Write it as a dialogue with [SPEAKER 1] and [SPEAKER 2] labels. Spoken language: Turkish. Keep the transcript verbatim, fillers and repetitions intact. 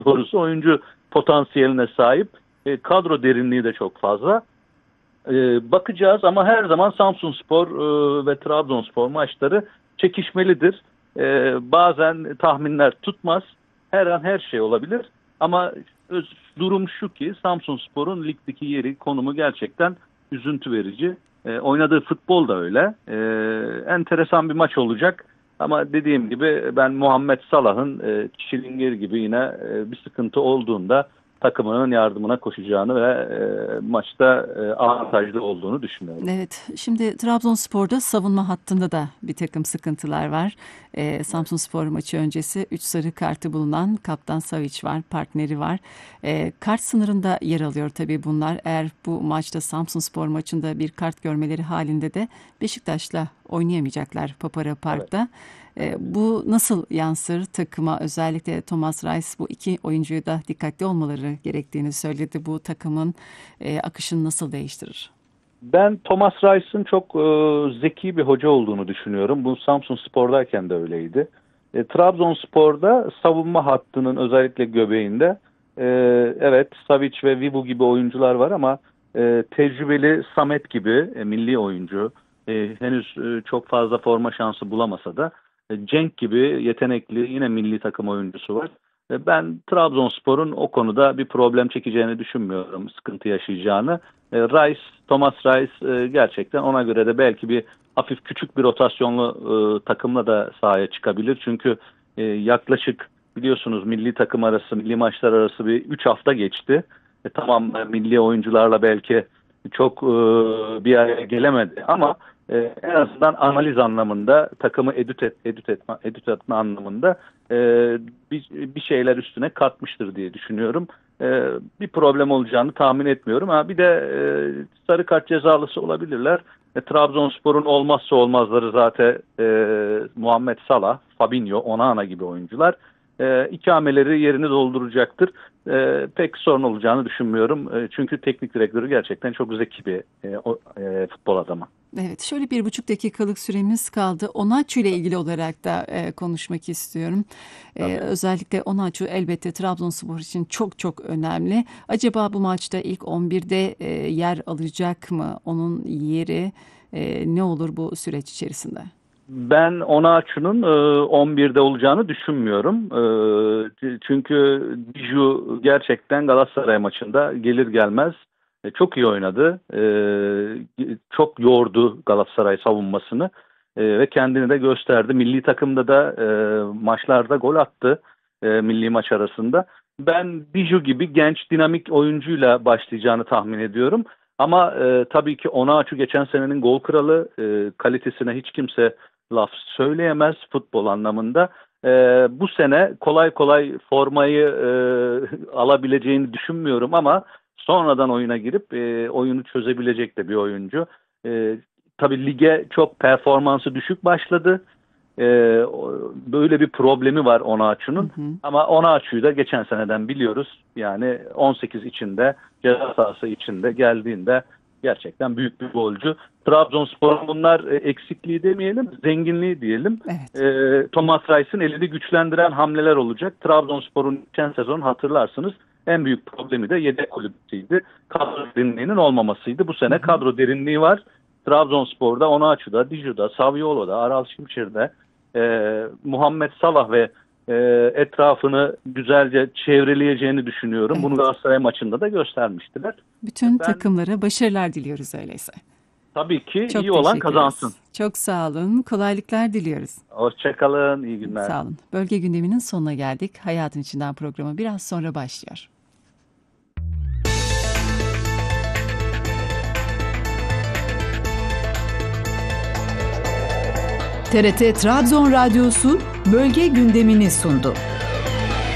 [SPEAKER 1] doğrusu oyuncu potansiyeline sahip. E, kadro derinliği de çok fazla. E, bakacağız ama her zaman Samsunspor e, ve Trabzonspor maçları çekişmelidir. E, bazen tahminler tutmaz. Her an her şey olabilir. Ama öz, durum şu ki Samsunspor'un ligdeki yeri, konumu gerçekten üzüntü verici. E, oynadığı futbol da öyle. E, enteresan bir maç olacak. Ama dediğim gibi ben Muhammed Salah'ın e, Çilingir gibi yine e, bir sıkıntı olduğunda takımının yardımına koşacağını ve e, maçta e, avantajlı olduğunu düşünüyorum.
[SPEAKER 2] Evet, şimdi Trabzonspor'da savunma hattında da bir takım sıkıntılar var. Ee, Samsunspor maçı öncesi üç sarı kartı bulunan Kaptan Savic var, partneri var. Ee, kart sınırında yer alıyor tabii bunlar. Eğer bu maçta Samsunspor maçında bir kart görmeleri halinde de Beşiktaş'la oynayamayacaklar Papara Park'ta. Evet. E, bu nasıl yansır takıma? Özellikle Thomas Reis bu iki oyuncuyu da dikkatli olmaları gerektiğini söyledi. Bu takımın e, akışını nasıl değiştirir?
[SPEAKER 1] Ben Thomas Reis'in çok e, zeki bir hoca olduğunu düşünüyorum. Bu Samsunspor'dayken de öyleydi. E, Trabzonspor'da savunma hattının özellikle göbeğinde e, evet Savic ve Vibu gibi oyuncular var ama e, tecrübeli Samet gibi e, milli oyuncu e, henüz e, çok fazla forma şansı bulamasa da Cenk gibi yetenekli yine milli takım oyuncusu var. Ben Trabzonspor'un o konuda bir problem çekeceğini düşünmüyorum, sıkıntı yaşayacağını. Reis, Thomas Reis gerçekten ona göre de belki bir hafif küçük bir rotasyonlu takımla da sahaya çıkabilir. Çünkü yaklaşık biliyorsunuz milli takım arası, milli maçlar arası bir üç hafta geçti. E, tamam milli oyuncularla belki çok bir araya gelemedi ama Ee, en azından analiz anlamında takımı edüt, et, edüt, etme, edüt etme anlamında e, bir, bir şeyler üstüne katmıştır diye düşünüyorum. E, bir problem olacağını tahmin etmiyorum. Ha, bir de e, sarı kart cezalısı olabilirler. E, Trabzonspor'un olmazsa olmazları zaten e, Muhammed Salah, Fabinho, Onana gibi oyuncular. E, ikameleri yerini dolduracaktır. E, pek sorun olacağını düşünmüyorum. E, çünkü teknik direktörü gerçekten çok zeki bir e, o, e, futbol adamı.
[SPEAKER 2] Evet, şöyle bir buçuk dakikalık süremiz kaldı. Onaçu ile ilgili olarak da e, konuşmak istiyorum. E, özellikle Onaçu elbette Trabzonspor için çok çok önemli. Acaba bu maçta ilk on birde e, yer alacak mı? Onun yeri e, ne olur bu süreç içerisinde?
[SPEAKER 1] Ben Onaçu'nun e, on birde olacağını düşünmüyorum. E, çünkü Biju gerçekten Galatasaray maçında gelir gelmez e, çok iyi oynadı. E, çok yordu Galatasaray savunmasını e, ve kendini de gösterdi. Milli takımda da e, maçlarda gol attı e, milli maç arasında. Ben Biju gibi genç dinamik oyuncuyla başlayacağını tahmin ediyorum. Ama e, tabii ki Onaçu geçen senenin gol kralı, e, kalitesine hiç kimse laf söyleyemez futbol anlamında. E, bu sene kolay kolay formayı e, alabileceğini düşünmüyorum ama sonradan oyuna girip e, oyunu çözebilecek de bir oyuncu. E, tabii lige çok performansı düşük başladı. E, böyle bir problemi var Onaçu'nun. Hı hı. Ama Onaçu'yu da geçen seneden biliyoruz. Yani on sekiz içinde, ceza sahası içinde geldiğinde gerçekten büyük bir golcü. Trabzonspor'un bunlar e, eksikliği demeyelim, zenginliği diyelim. Evet. E, Thomas Reis'in elini güçlendiren hamleler olacak. Trabzonspor'un geçen sezon hatırlarsınız en büyük problemi de yedek kulübüydü. Kadro derinliğinin olmamasıydı. Bu sene kadro derinliği var. Trabzonspor'da, Onaçu'da, Diju'da, Saviolo'da, Aral Şimşir'de, e, Muhammed Salah ve e, etrafını güzelce çevreleyeceğini düşünüyorum. Evet. Bunu Galatasaray maçında da göstermiştiler.
[SPEAKER 2] Bütün ben, takımlara başarılar diliyoruz öyleyse.
[SPEAKER 1] Tabii ki çok iyi olan kazansın.
[SPEAKER 2] Çok sağ olun. Kolaylıklar diliyoruz.
[SPEAKER 1] Hoşçakalın. İyi günler.
[SPEAKER 2] Sağ olun. Bölge gündeminin sonuna geldik. Hayatın içinden programı biraz sonra başlıyor.
[SPEAKER 3] T R T Trabzon Radyosu bölge gündemini sundu.